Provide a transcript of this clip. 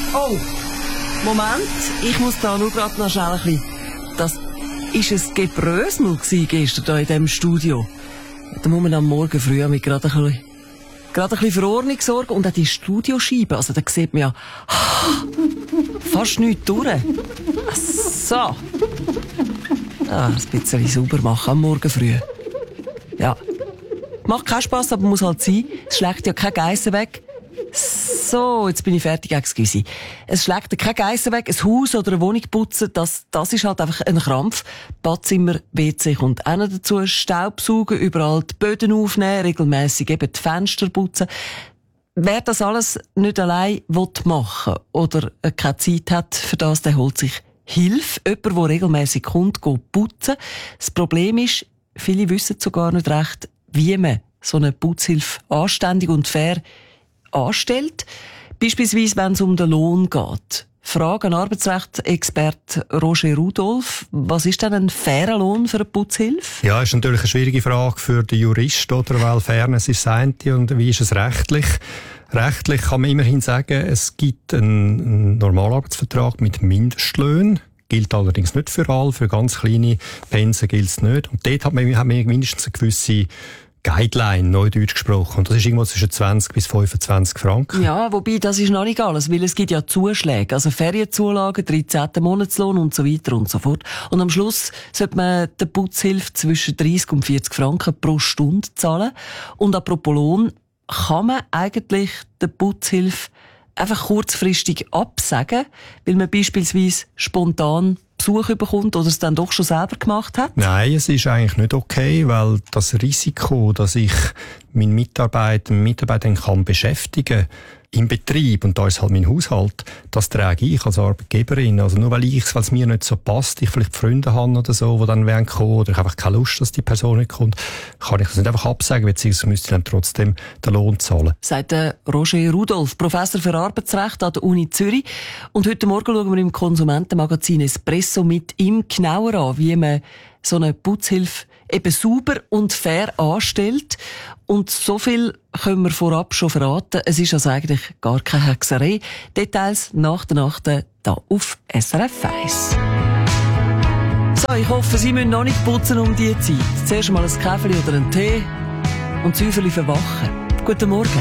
Oh, Moment, ich muss da nur gerade noch schnell ein bisschen... Das ist ein Gebrösel gestern hier in diesem Studio. Da muss man am Morgen früh mit gerade ein bisschen für Ordnung sorgen. Und auch die Studioscheibe, also da sieht man ja fast nichts durch. So. Ein bisschen sauber machen am Morgen früh. Ja. Macht keinen Spass, aber muss halt sein. Es schlägt ja keine Geissen weg. So, jetzt bin ich fertig, excuse. Es schlägt keine Geissen weg. Ein Haus oder eine Wohnung putzen, das ist halt einfach ein Krampf. Badzimmer, WC kommt auch noch dazu. Staubsaugen, überall die Böden aufnehmen, regelmässig eben die Fenster putzen. Wer das alles nicht allein machen will oder keine Zeit hat für das, der holt sich Hilfe. Jemand, der regelmässig kommt, geht putzen. Das Problem ist, viele wissen sogar nicht recht, wie man so eine Putzhilfe anständig und fair anstellt. Beispielsweise, wenn es um den Lohn geht. Frage an Arbeitsrechtsexperte Roger Rudolph. Was ist denn ein fairer Lohn für eine Putzhilfe? Ja, ist natürlich eine schwierige Frage für den Jurist, oder? Weil Fairness ist das eine und wie ist es rechtlich? Rechtlich kann man immerhin sagen, es gibt einen Normalarbeitsvertrag mit Mindestlöhnen. Gilt allerdings nicht für alle, für ganz kleine Pensen gilt es nicht. Und dort hat man mindestens eine gewisse Guideline, neudeutsch gesprochen. Und das ist irgendwo zwischen 20 bis 25 Franken. Ja, wobei, das ist noch nicht alles, weil es gibt ja Zuschläge, also Ferienzulagen, 13. Monatslohn und so weiter und so fort. Und am Schluss sollte man der Putzhilfe zwischen 30 und 40 Franken pro Stunde zahlen. Und apropos Lohn, kann man eigentlich der Putzhilfe einfach kurzfristig absagen, weil man beispielsweise spontan Besuch bekommt oder es dann doch schon selber gemacht hat? Nein, es ist eigentlich nicht okay, weil das Risiko, dass ich meinen Mitarbeiter kann beschäftigen im Betrieb, und da ist halt mein Haushalt, das trage ich als Arbeitgeberin. Also nur weil es mir nicht so passt, ich vielleicht Freunde habe oder so, die dann kommen oder ich habe einfach keine Lust, dass die Person nicht kommt, kann ich das nicht einfach absagen, beziehungsweise müsste ich dann trotzdem den Lohn zahlen. Sagt Roger Rudolph, Professor für Arbeitsrecht an der Uni Zürich. Und heute Morgen schauen wir im Konsumentenmagazin Espresso mit ihm genauer an, wie man so eine Putzhilfe eben sauber und fair anstellt. Und so viel können wir vorab schon verraten. Es ist also eigentlich gar keine Hexerei. Details nach der Nacht hier auf SRF 1. So, ich hoffe, Sie müssen noch nicht putzen um diese Zeit. Zuerst mal ein Käferli oder einen Tee und Säuferli verwachen. Guten Morgen.